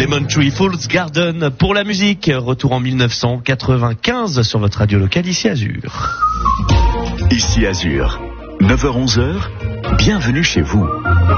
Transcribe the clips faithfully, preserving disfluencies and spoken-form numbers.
Lemon Tree Fool's Garden pour la musique. Retour en mille neuf cent quatre-vingt-quinze sur votre radio locale ici Azur. Ici Azur, neuf heures onze heures, bienvenue chez vous.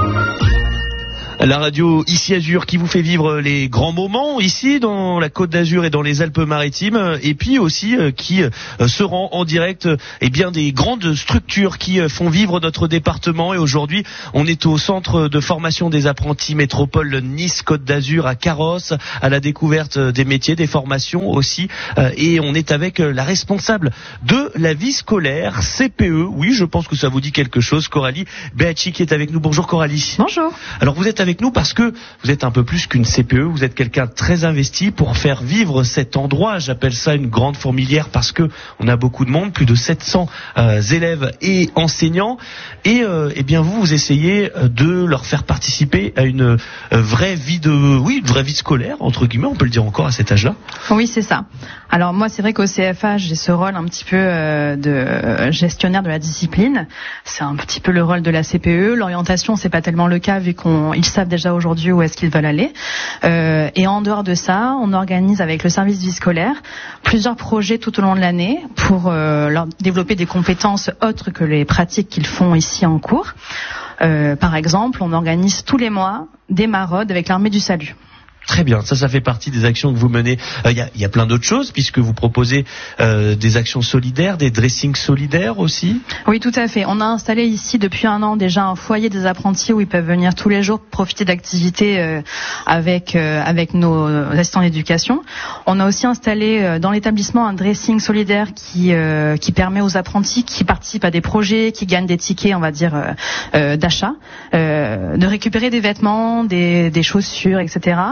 La radio ici Azur qui vous fait vivre les grands moments ici dans la Côte d'Azur et dans les Alpes-Maritimes, et puis aussi euh, qui euh, se rend en direct euh, eh bien des grandes structures qui euh, font vivre notre département. Et aujourd'hui, on est au centre de formation des apprentis métropole Nice Côte d'Azur à Carrosse, à la découverte des métiers, des formations aussi, euh, et on est avec euh, la responsable de la vie scolaire C P E. Oui, je pense que ça vous dit quelque chose, Coralie Beacci qui est avec nous. Bonjour Coralie. Bonjour. Alors vous êtes avec nous parce que vous êtes un peu plus qu'une C P E, vous êtes quelqu'un de très investi pour faire vivre cet endroit. J'appelle ça une grande fourmilière parce que on a beaucoup de monde, plus de sept cents euh, élèves et enseignants, et euh, eh bien vous vous essayez de leur faire participer à une euh, vraie vie de oui, une vraie vie scolaire entre guillemets, on peut le dire encore à cet âge-là. Oui, c'est ça. Alors moi, c'est vrai qu'au C F A, j'ai ce rôle un petit peu euh, de gestionnaire de la discipline. C'est un petit peu le rôle de la C P E. L'orientation, c'est pas tellement le cas vu qu'on ils savent déjà aujourd'hui où est-ce qu'ils veulent aller. Euh, et en dehors de ça, on organise avec le service vie scolaire plusieurs projets tout au long de l'année pour euh, leur développer des compétences autres que les pratiques qu'ils font ici en cours. Euh, par exemple, on organise tous les mois des maraudes avec l'armée du salut. Très bien, ça, ça fait partie des actions que vous menez. Il euh, y, a, y a plein d'autres choses puisque vous proposez euh, des actions solidaires, des dressings solidaires aussi. Oui, tout à fait. On a installé ici depuis un an déjà un foyer des apprentis où ils peuvent venir tous les jours profiter d'activités euh, avec euh, avec nos assistants d'éducation. On a aussi installé euh, dans l'établissement un dressing solidaire qui euh, qui permet aux apprentis qui participent à des projets, qui gagnent des tickets, on va dire euh, euh, d'achat, euh, de récupérer des vêtements, des, des chaussures, et cetera.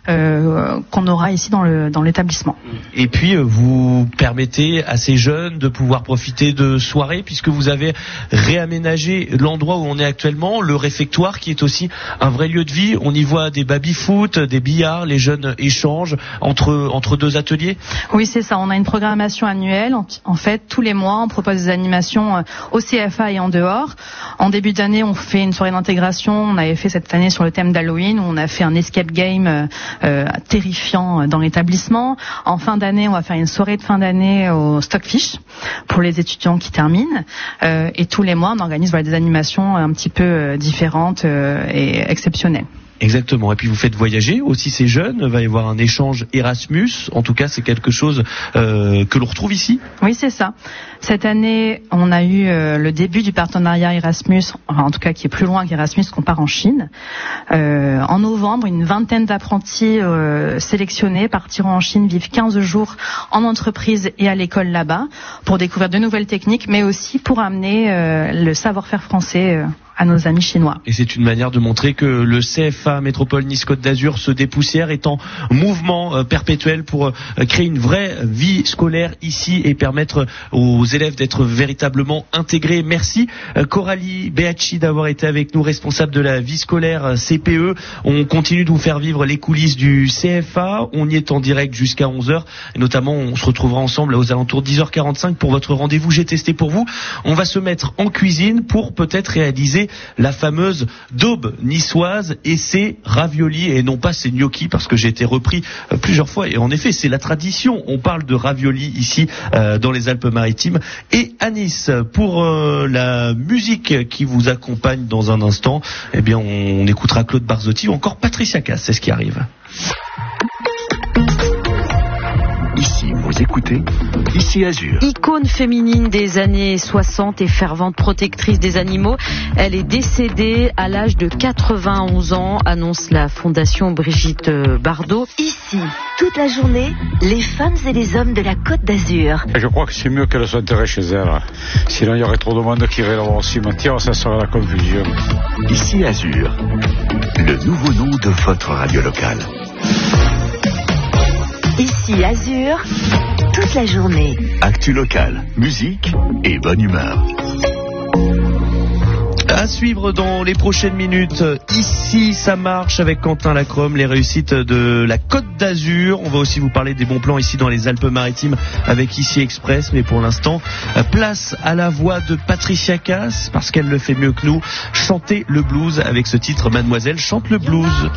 Euh, qu'on aura ici dans le dans l'établissement. Et puis euh, vous permettez à ces jeunes de pouvoir profiter de soirées puisque vous avez réaménagé l'endroit où on est actuellement, le réfectoire qui est aussi un vrai lieu de vie. On y voit des baby-foot, des billards, les jeunes échangent entre entre deux ateliers. Oui, c'est ça. On a une programmation annuelle. En, en fait, tous les mois, on propose des animations au C F A et en dehors. En début d'année, on fait une soirée d'intégration. On avait fait cette année sur le thème d'Halloween où on a fait un escape game Euh, terrifiant dans l'établissement. En fin d'année, on va faire une soirée de fin d'année au Stockfish pour les étudiants qui terminent. Euh, et tous les mois, on organise voilà, des animations un petit peu euh, différentes euh, et exceptionnelles. Exactement. Et puis vous faites voyager aussi ces jeunes. Il va y avoir un échange Erasmus. En tout cas, c'est quelque chose euh, que l'on retrouve ici. Oui, c'est ça. Cette année, on a eu euh, le début du partenariat Erasmus, enfin, en tout cas qui est plus loin qu'Erasmus, qu'on part en Chine. Euh, en novembre, une vingtaine d'apprentis euh, sélectionnés partiront en Chine, vivent quinze jours en entreprise et à l'école là-bas pour découvrir de nouvelles techniques, mais aussi pour amener euh, le savoir-faire français euh, à nos amis chinois. Et c'est une manière de montrer que le C F A Métropole Nice Côte d'Azur se dépoussière, est en mouvement euh, perpétuel pour euh, créer une vraie vie scolaire ici et permettre aux élèves d'être véritablement intégrés. Merci euh, Coralie Beacci d'avoir été avec nous, responsable de la vie scolaire euh, C P E. On continue de vous faire vivre les coulisses du C F A. On y est en direct jusqu'à onze heures. Et notamment, on se retrouvera ensemble aux alentours de dix heures quarante-cinq pour votre rendez-vous J'ai testé pour vous. On va se mettre en cuisine pour peut-être réaliser la fameuse daube niçoise et ses raviolis et non pas ses gnocchis parce que j'ai été repris euh, plusieurs fois et en effet c'est la tradition. On parle de raviolis ici euh, dans les Alpes-Maritimes et à Nice. Pour euh, la musique qui vous accompagne dans un instant, eh bien on écoutera Claude Barzotti ou encore Patricia Cass, c'est ce qui arrive. Ici, vous écoutez Ici Azur. Icône féminine des années soixante et fervente protectrice des animaux, elle est décédée à l'âge de quatre-vingt-onze ans, annonce la fondation Brigitte Bardot. Ici, toute la journée, les femmes et les hommes de la Côte d'Azur. Je crois que c'est mieux qu'elle soit enterrée chez elle. Sinon, il y aurait trop de monde qui irait là-bas au cimetière, ça serait la confusion. Ici Azur, le nouveau nom de votre radio locale. Ici Azur, toute la journée. Actu locale, musique et bonne humeur. À suivre dans les prochaines minutes, ici ça marche avec Quentin Lacrome, les réussites de la Côte d'Azur. On va aussi vous parler des bons plans ici dans les Alpes-Maritimes avec Ici Express. Mais pour l'instant, place à la voix de Patricia Cass parce qu'elle le fait mieux que nous. Chanter le blues avec ce titre Mademoiselle chante le blues.